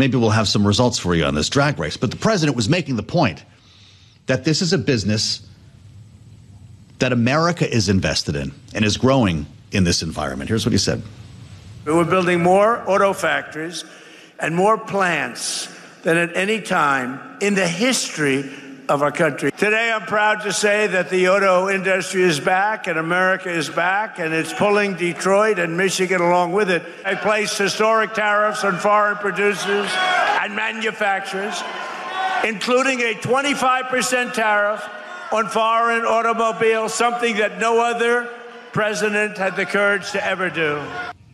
maybe we'll have some results for you on this drag race. But the president was making the point that this is a business that America is invested in and is growing in this environment. Here's what he said. We're building more auto factories and more plants than at any time in the history of our country. Today, I'm proud to say that the auto industry is back and America is back, and it's pulling Detroit and Michigan along with it. I placed historic tariffs on foreign producers and manufacturers, including a 25% tariff on foreign automobiles, something that no other president had the courage to ever do.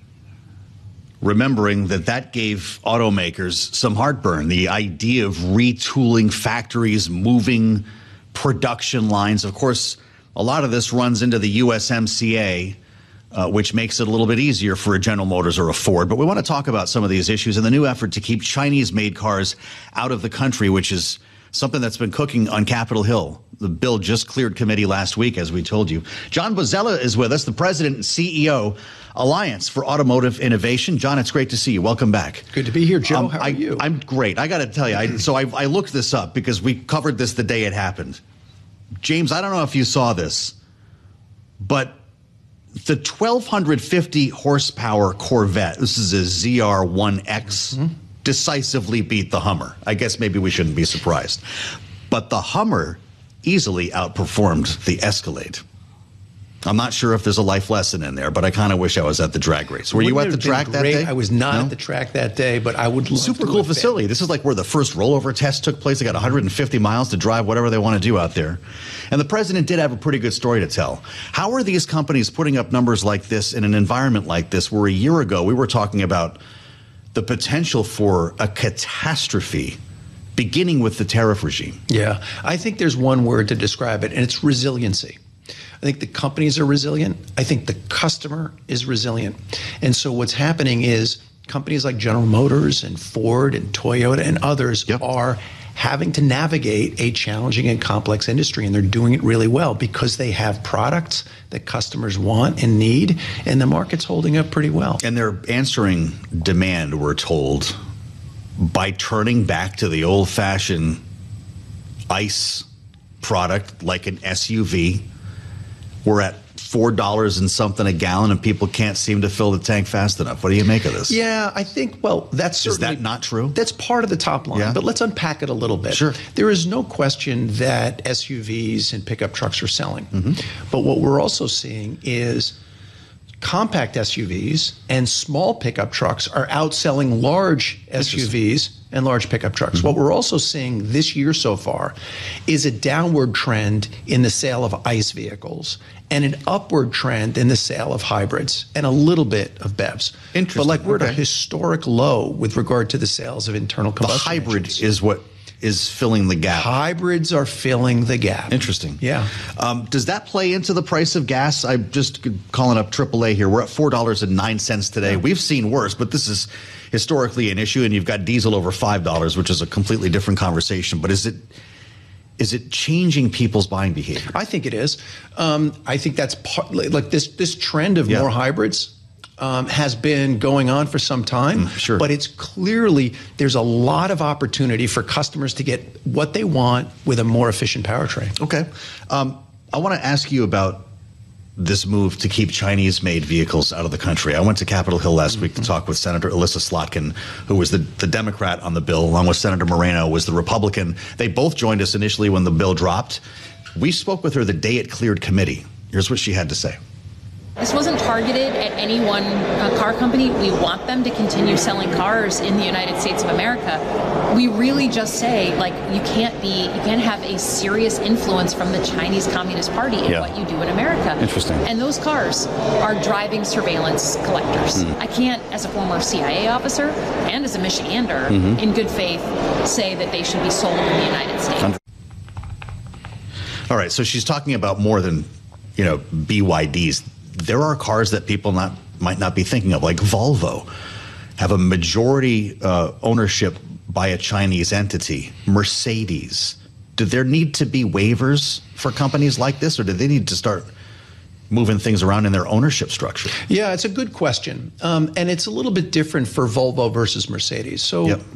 Remembering that gave automakers some heartburn, the idea of retooling factories, moving production lines. Of course, a lot of this runs into the USMCA, which makes it a little bit easier for a General Motors or a Ford. But we want to talk about some of these issues and the new effort to keep Chinese-made cars out of the country, which is something that's been cooking on Capitol Hill. The bill just cleared committee last week, as we told you. John Bozzella is with us, the president and CEO, Alliance for Automotive Innovation. John, it's great to see you. Welcome back. Good to be here, Joe. How are you? I'm great. I got to tell you, I looked this up because we covered this the day it happened. James, I don't know if you saw this, but the 1,250 horsepower Corvette, this is a ZR1X, decisively beat the Hummer. I guess maybe we shouldn't be surprised. But the Hummer easily outperformed the Escalade. I'm not sure if there's a life lesson in there, but I kind of wish I was at the drag race. Were you at the track that day? I was not at the track that day, but I would love to. Super cool facility. This is like where the first rollover test took place. They got 150 miles to drive whatever they want to do out there. And the president did have a pretty good story to tell. How are these companies putting up numbers like this in an environment like this, where a year ago we were talking about the potential for a catastrophe beginning with the tariff regime? Yeah, I think there's one word to describe it, and it's resiliency. I think the companies are resilient. I think the customer is resilient. And so what's happening is companies like General Motors and Ford and Toyota and others are having to navigate a challenging and complex industry, and they're doing it really well because they have products that customers want and need, and the market's holding up pretty well. And they're answering demand, we're told, by turning back to the old-fashioned ICE product like an SUV. We're at $4 and something a gallon, and people can't seem to fill the tank fast enough. What do you make of this? Yeah, I think, well, that's certainly... Is that not true? That's part of the top line, but let's unpack it a little bit. Sure. There is no question that SUVs and pickup trucks are selling. But what we're also seeing is compact SUVs and small pickup trucks are outselling large SUVs and large pickup trucks. What we're also seeing this year so far is a downward trend in the sale of ICE vehicles and an upward trend in the sale of hybrids and a little bit of BEVs. Interesting. But like we're at a historic low with regard to the sales of internal combustion hybrid engines. is what is filling the gap. Hybrids are filling the gap. Interesting. Yeah. Does that play into the price of gas? I'm just calling up AAA here. We're at $4.09 today. Yeah. We've seen worse, but this is historically an issue, and you've got diesel over $5, which is a completely different conversation. But is it changing people's buying behavior? I think it is. I think that's part, like this trend of more hybrids has been going on for some time. Sure. But it's clearly, there's a lot of opportunity for customers to get what they want with a more efficient powertrain. Okay. I want to ask you about this move to keep Chinese-made vehicles out of the country. I went to Capitol Hill last week to talk with Senator Alyssa Slotkin, who was the Democrat on the bill, along with Senator Moreno, was the Republican. They both joined us initially when the bill dropped. We spoke with her the day it cleared committee. Here's what she had to say. This wasn't targeted at any one car company. We want them to continue selling cars in the United States of America. We really just say, like, you can't have a serious influence from the Chinese Communist Party in what you do in America. Interesting. And those cars are driving surveillance collectors. I can't, as a former CIA officer and as a Michigander, in good faith, say that they should be sold in the United States. All right, so she's talking about more than, BYDs. There are cars that people might not be thinking of, like Volvo, have a majority ownership by a Chinese entity. Mercedes. Do there need to be waivers for companies like this, or do they need to start moving things around in their ownership structure? Yeah, it's a good question. And it's a little bit different for Volvo versus Mercedes. So